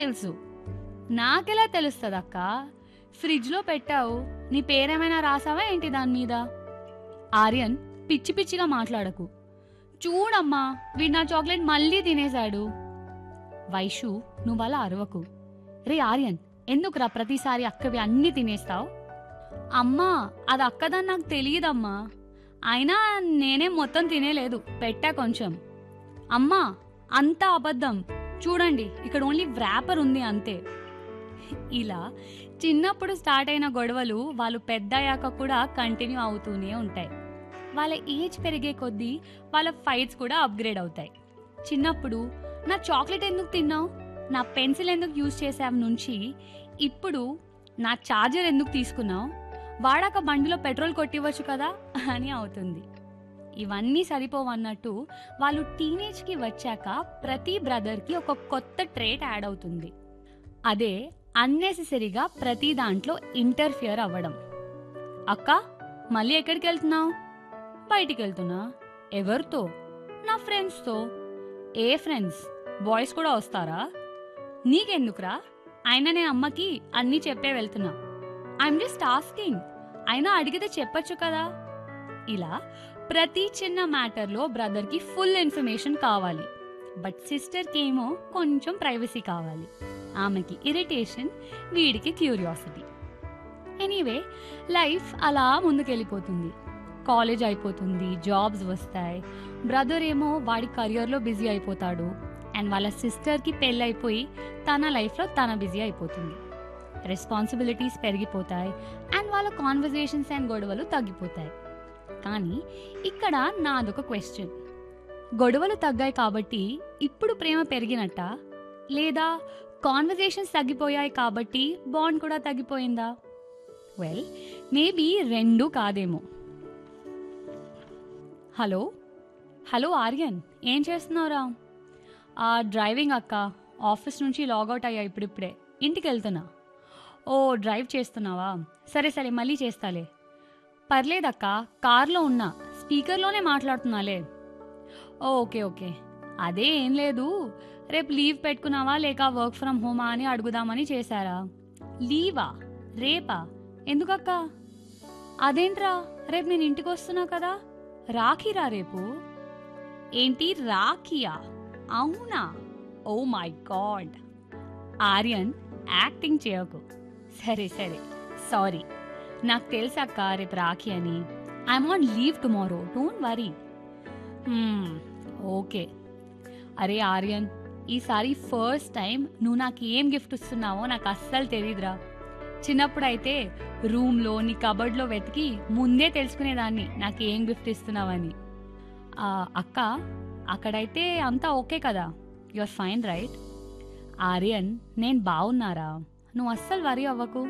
తెలుసు. నాకెలా తెలుస్తదక్క? ఫ్రిడ్జ్‌లో పెట్టావు. నీ పేరేమైనా రాసావా ఏంటి దాని మీద? ఆర్యన్ పిచ్చి పిచ్చిగా మాట్లాడకు. చూడమ్మా వీడు నా చాక్లెట్ మళ్ళీ తినేశాడు. వైషు నువ్వలా అరవకు. రే ఆర్యన్, ఎందుకురా ప్రతిసారి అక్కవి అన్నీ తినేస్తావు? అమ్మా అది అక్కదని నాకు తెలియదమ్మా. అయినా నేనేం మొత్తం తినేలేదు, పెట్టా కొంచెం. అమ్మా అంతా అబద్ధం. చూడండి ఇక్కడ ఓన్లీ వ్రాపర్ ఉంది అంతే. ఇలా చిన్నప్పుడు స్టార్ట్ అయిన గొడవలు వాళ్ళు పెద్దయ్యాక కూడా కంటిన్యూ అవుతూనే ఉంటాయి. వాళ్ళ ఏజ్ పెరిగే కొద్దీ వాళ్ళ ఫైట్స్ కూడా అప్గ్రేడ్ అవుతాయి. చిన్నప్పుడు నా చాక్లెట్ ఎందుకు తిన్నావు, నా పెన్సిల్ ఎందుకు యూజ్ చేసావు నుంచి ఇప్పుడు నా ఛార్జర్ ఎందుకు తీసుకున్నావు, వాడాక బండిలో పెట్రోల్ కొట్టివ్వచ్చు కదా అని అవుతుంది. ఇవన్నీ సరిపోవన్నట్టు వాళ్ళు టీనేజ్కి వచ్చాక ప్రతి బ్రదర్కి ఒక కొత్త ట్రేట్ యాడ్ అవుతుంది. అదే అన్నెసెసరీగా ప్రతి దాంట్లో ఇంటర్ఫియర్ అవ్వడం. అక్క మళ్ళీ ఎక్కడికి వెళ్తున్నావు? బయటికి వెళ్తున్నా. ఎవరితో? నా ఫ్రెండ్స్తో. ఏ ఫ్రెండ్స్? బాయ్స్ కూడా వస్తారా? నీకెందుకురా? అయినా నేను అమ్మకి అన్నీ చెప్పే వెళ్తున్నా. I'm just asking. అయినా అడిగితే చెప్పచ్చు కదా. ఇలా ప్రతి చిన్న మ్యాటర్లో బ్రదర్కి ఫుల్ ఇన్ఫర్మేషన్ కావాలి, బట్ సిస్టర్కి ఏమో కొంచెం ప్రైవసీ కావాలి. ఆమెకి ఇరిటేషన్, వీడికి క్యూరియాసిటీ. ఎనీవే లైఫ్ అలా ముందుకెళ్ళిపోతుంది. కాలేజ్ అయిపోతుంది, జాబ్స్ వస్తాయి. బ్రదర్ ఏమో వాడి కెరియర్లో బిజీ అయిపోతాడు, అండ్ వాళ్ళ సిస్టర్కి పెళ్ళి అయిపోయి తన లైఫ్లో తన బిజీ అయిపోతుంది. రెస్పాన్సిబిలిటీస్ పెరిగిపోతాయి అండ్ వాళ్ళ కాన్వర్జేషన్స్ అండ్ గొడవలు తగ్గిపోతాయి. కానీ ఇక్కడ నాదొక క్వశ్చన్. గొడవలు తగ్గాయి కాబట్టి ఇప్పుడు ప్రేమ పెరిగినట్టా, లేదా కాన్వర్జేషన్స్ తగ్గిపోయాయి కాబట్టి బాండ్ కూడా తగ్గిపోయిందా? వెల్ మేబీ రెండూ కాదేమో. హలో హలో ఆర్యన్, ఏం చేస్తున్నావురా? డ్రైవింగ్ అక్క. ఆఫీస్ నుంచి లాగౌట్ అయ్యా ఇప్పుడిప్పుడే, ఇంటికి వెళ్తున్నా. ఓ డ్రైవ్ చేస్తున్నావా? సరే సరే మళ్ళీ చేస్తాలే. పర్లేదక్క, కార్లో ఉన్నా, స్పీకర్లోనే మాట్లాడుతున్నాలే. Okay okay. అదే ఏం లేదు, రేపు లీవ్ పెట్టుకున్నావా లేక వర్క్ ఫ్రమ్ హోమా అని అడుగుదామని చేశారా? లీవా? రేపా? ఎందుకక్క? అదేంట్రా, రేపు నేను ఇంటికి వస్తున్నా కదా. రాఖీరా రేపు? ఏంటి రాఖీయా? అవునా? Oh my God. Aryan acting చేయకు. సరే సరే సారీ, నాకు తెలుసక్క రేపు రాఖీ అని. I'm on leave tomorrow, don't worry. Okay. అరే ఆర్యన్, ఈసారి ఫస్ట్ టైం నువ్వు నాకు ఏం గిఫ్ట్ ఇస్తున్నావో నాకు అస్సలు తెలీదురా. చిన్నప్పుడైతే రూమ్లో నీ కబర్డ్లో వెతికి ముందే తెలుసుకునేదాన్ని నాకు ఏం గిఫ్ట్ ఇస్తున్నావని. అక్క అక్కడైతే అంతా ఓకే కదా? You are fine right? Aryan నేను బాగున్నారా, నువ్వు అస్సలు వరీ అవ్వకు.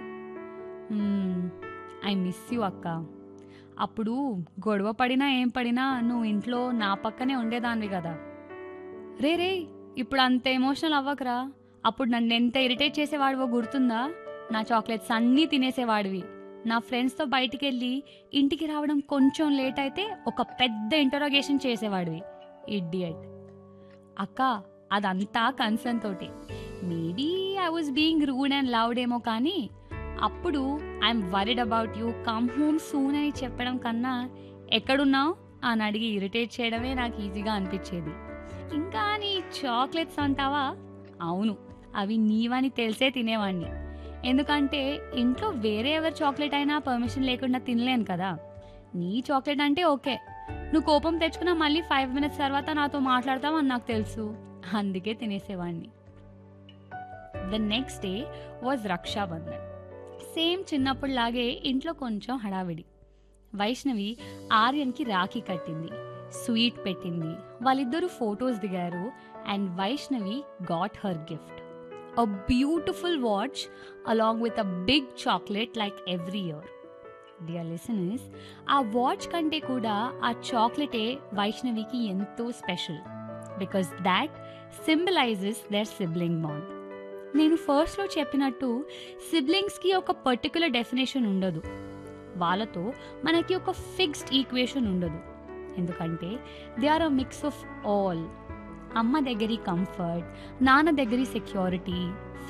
ఐ మిస్ యూ అక్క. అప్పుడు గొడవ పడినా ఏం పడినా నువ్వు ఇంట్లో నా పక్కనే ఉండేదానివి కదా. రే రే, ఇప్పుడు అంత ఎమోషనల్ అవ్వకరా. అప్పుడు నన్ను ఎంత ఇరిటేట్ చేసేవాడివో గుర్తుందా? నా చాక్లెట్స్ అన్నీ తినేసేవాడివి. నా ఫ్రెండ్స్తో బయటికి వెళ్ళి ఇంటికి రావడం కొంచెం లేట్ అయితే ఒక పెద్ద ఇంటరోగేషన్ చేసేవాడివి. ఇడియట్. అక్క అదంతా కన్సర్న్ తోటి. Maybe I was being rude and loud ఏమో, కానీ అప్పుడు I'm worried about you, come home soon అని చెప్పడం కన్నా ఎక్కడున్నావు అని అడిగి ఇరిటేట్ చేయడమే నాకు ఈజీగా అనిపించేది. ఇంకా నీ చాక్లెట్స్ అంటావా? అవును, అవి నీవని తెలిసే తినేవాడిని. ఎందుకంటే ఇంట్లో వేరే ఎవరి చాక్లెట్ అయినా పర్మిషన్ లేకుండా తినలేను కదా. నీ చాక్లెట్ అంటే ఓకే, నువ్వు కోపం తెచ్చుకున్నా మళ్ళీ 5 minutes తర్వాత నాతో మాట్లాడతావు అని నాకు తెలుసు, అందుకే తినేసేవాడిని. The next day was Rakshabandhan. Same చిన్నప్పుడులాగే ఇంట్లో కొంచెం హడావిడి. వైష్ణవి ఆర్యన్కి రాఖీ కట్టింది, స్వీట్ పెట్టింది, వాళ్ళిద్దరూ ఫొటోస్ దిగారు and Vaishnavi got her gift, a beautiful watch along with a big chocolate like every year. Dear listeners, ఆ వాచ్ కంటే కూడా ఆ చాక్లెటే వైష్ణవికి ఎంతో special, because that symbolises there sibling bond. నేను ఫస్ట్లో చెప్పినట్టు సిబ్లింగ్స్కి ఒక పర్టికులర్ డెఫినేషన్ ఉండదు. వాళ్ళతో మనకి ఒక ఫిక్స్డ్ ఈక్వేషన్ ఉండదు, ఎందుకంటే they are a mix of all. అమ్మ దగ్గరి కంఫర్ట్, నాన్న దగ్గరి సెక్యూరిటీ,